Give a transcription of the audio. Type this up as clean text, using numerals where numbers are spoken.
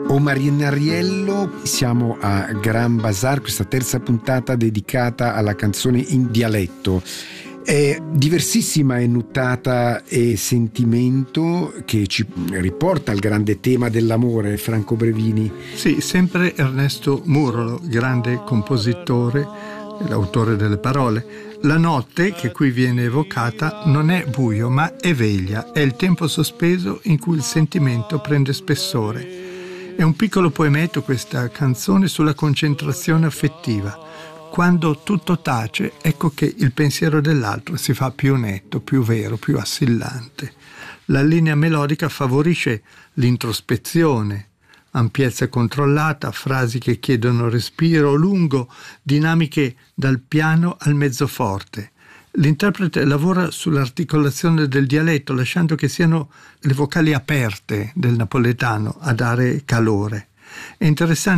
Marinariello, siamo a Gran Bazar, questa terza puntata dedicata alla canzone in dialetto. È diversissima enutata e sentimento che ci riporta al grande tema dell'amore, Franco Brevini. Sì, sempre Ernesto Murolo, grande compositore, l'autore delle parole. La notte che qui viene evocata non è buio, ma è veglia, è il tempo sospeso in cui il sentimento prende spessore. È un piccolo poemetto questa canzone sulla concentrazione affettiva. Quando tutto tace, ecco che il pensiero dell'altro si fa più netto, più vero, più assillante. La linea melodica favorisce l'introspezione, ampiezza controllata, frasi che chiedono respiro lungo, dinamiche dal piano al mezzoforte. L'interprete lavora sull'articolazione del dialetto, lasciando che siano le vocali aperte del napoletano a dare calore. È interessante